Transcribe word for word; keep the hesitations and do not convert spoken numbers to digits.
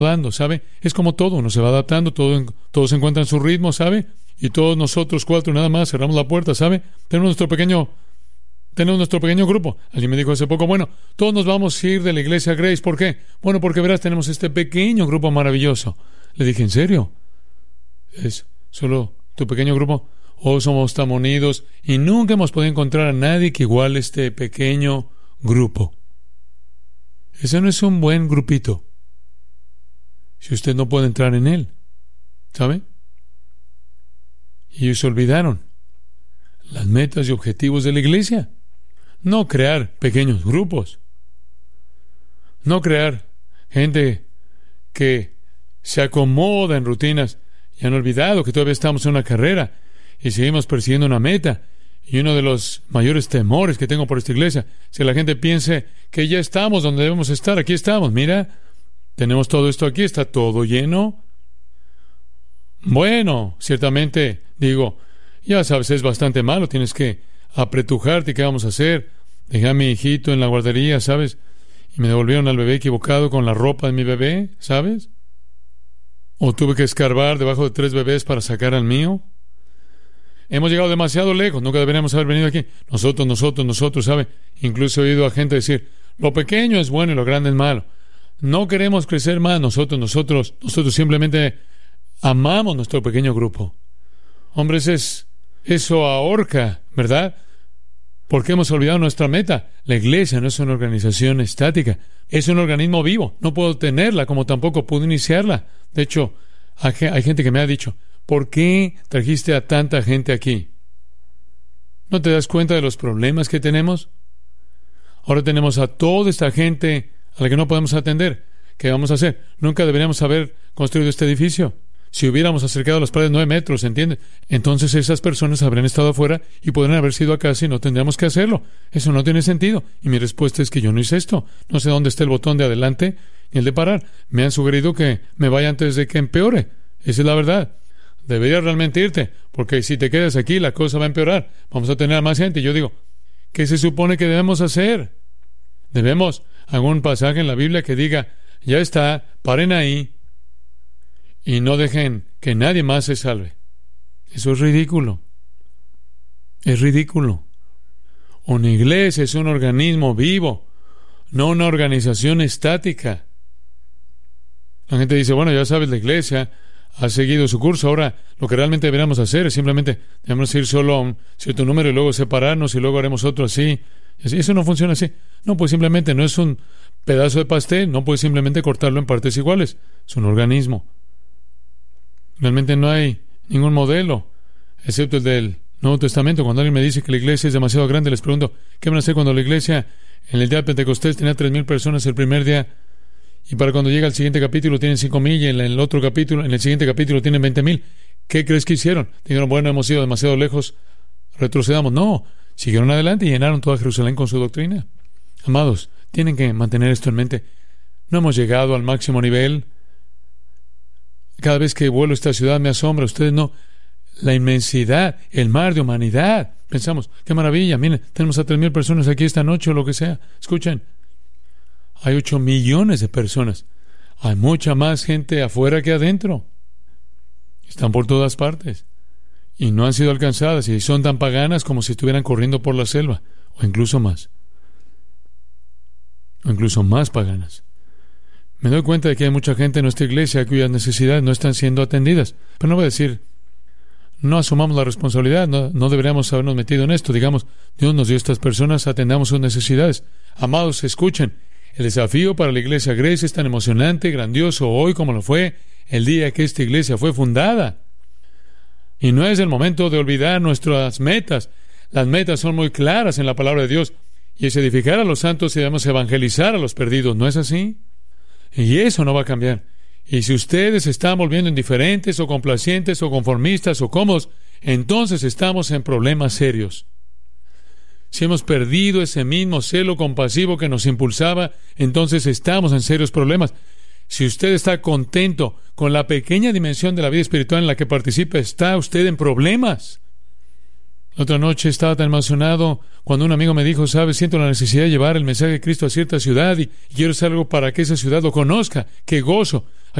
dando, ¿sabe? Es como todo, uno se va adaptando, todo, todo se encuentra en su ritmo, ¿sabe? Y todos nosotros cuatro nada más cerramos la puerta, ¿sabe? Tenemos nuestro pequeño, tenemos nuestro pequeño grupo. Alguien me dijo hace poco, bueno, todos nos vamos a ir de la iglesia Grace, ¿por qué? Bueno, porque verás, tenemos este pequeño grupo maravilloso. Le dije, ¿en serio? ¿Es solo tu pequeño grupo? Oh, somos tan unidos y nunca hemos podido encontrar a nadie que iguale este pequeño grupo. Ese no es un buen grupito si usted no puede entrar en él, ¿sabe? Y ellos se olvidaron las metas y objetivos de la iglesia. No crear pequeños grupos. No crear gente que se acomoda en rutinas y han olvidado que todavía estamos en una carrera y seguimos persiguiendo una meta. Y uno de los mayores temores que tengo por esta iglesia es que la gente piense que ya estamos donde debemos estar. Aquí estamos, mira, tenemos todo esto aquí, está todo lleno. Bueno, ciertamente, digo, ya sabes, es bastante malo, tienes que apretujarte. ¿Qué vamos a hacer? Dejé a mi hijito en la guardería, ¿sabes? Y me devolvieron al bebé equivocado con la ropa de mi bebé, ¿sabes? O tuve que escarbar debajo de tres bebés para sacar al mío. Hemos llegado demasiado lejos, nunca deberíamos haber venido aquí. Nosotros, nosotros, nosotros, ¿sabe? Incluso he oído a gente decir, lo pequeño es bueno y lo grande es malo. No queremos crecer más, nosotros, nosotros, nosotros simplemente amamos nuestro pequeño grupo. Hombres, es, eso ahorca, ¿verdad? Porque hemos olvidado nuestra meta. La iglesia no es una organización estática, es un organismo vivo. No puedo tenerla como tampoco puedo iniciarla. De hecho, hay gente que me ha dicho, ¿por qué trajiste a tanta gente aquí? ¿No te das cuenta de los problemas que tenemos? Ahora tenemos a toda esta gente a la que no podemos atender. ¿Qué vamos a hacer? Nunca deberíamos haber construido este edificio. Si hubiéramos acercado las paredes nueve metros, ¿entiendes? Entonces esas personas habrían estado afuera y podrían haber sido acá y no tendríamos que hacerlo. Eso no tiene sentido. Y mi respuesta es que yo no hice esto. No sé dónde está el botón de adelante ni el de parar. Me han sugerido que me vaya antes de que empeore. Esa es la verdad. Deberías realmente irte, porque si te quedas aquí la cosa va a empeorar. Vamos a tener a más gente. Y yo digo, ¿qué se supone que debemos hacer? Debemos algún pasaje en la Biblia que diga, ya está, paren ahí y no dejen que nadie más se salve. Eso es ridículo. Es ridículo. Una iglesia es un organismo vivo, no una organización estática. La gente dice, bueno, ya sabes, la iglesia ha seguido su curso. Ahora, lo que realmente deberíamos hacer es simplemente, debemos ir solo a un cierto número y luego separarnos y luego haremos otro así. Eso no funciona así. No, pues simplemente no es un pedazo de pastel, no puedes simplemente cortarlo en partes iguales. Es un organismo. Realmente no hay ningún modelo, excepto el del Nuevo Testamento. Cuando alguien me dice que la iglesia es demasiado grande, les pregunto, ¿qué van a hacer cuando la iglesia en el día de Pentecostés tenía tres mil personas el primer día? Y para cuando llega el siguiente capítulo tienen cinco mil y en el otro capítulo, en el siguiente capítulo tienen veinte mil. ¿Qué crees que hicieron? Dijeron, bueno, hemos ido demasiado lejos, retrocedamos. No, siguieron adelante y llenaron toda Jerusalén con su doctrina. Amados, tienen que mantener esto en mente. No hemos llegado al máximo nivel. Cada vez que vuelo a esta ciudad me asombra. Ustedes no. La inmensidad, el mar de humanidad. Pensamos, qué maravilla. Miren, tenemos a tres mil personas aquí esta noche o lo que sea. Escuchen. Hay ocho millones de personas. Hay mucha más gente afuera que adentro. Están por todas partes. Y no han sido alcanzadas. Y son tan paganas como si estuvieran corriendo por la selva. O incluso más. O incluso más paganas. Me doy cuenta de que hay mucha gente en nuestra iglesia cuyas necesidades no están siendo atendidas. Pero no voy a decir, no asumamos la responsabilidad, no, no deberíamos habernos metido en esto. Digamos, Dios nos dio a estas personas, atendamos sus necesidades. Amados, escuchen. El desafío para la iglesia Grace es tan emocionante, grandioso hoy como lo fue el día que esta iglesia fue fundada. Y no es el momento de olvidar nuestras metas. Las metas son muy claras en la palabra de Dios. Y es edificar a los santos y debemos evangelizar a los perdidos. ¿No es así? Y eso no va a cambiar. Y si ustedes se están volviendo indiferentes o complacientes o conformistas o cómodos, entonces estamos en problemas serios. Si hemos perdido ese mismo celo compasivo que nos impulsaba, entonces estamos en serios problemas. Si usted está contento con la pequeña dimensión de la vida espiritual en la que participa, está usted en problemas. La otra noche estaba tan emocionado cuando un amigo me dijo, sabes, siento la necesidad de llevar el mensaje de Cristo a cierta ciudad y quiero hacer algo para que esa ciudad lo conozca. ¡Qué gozo!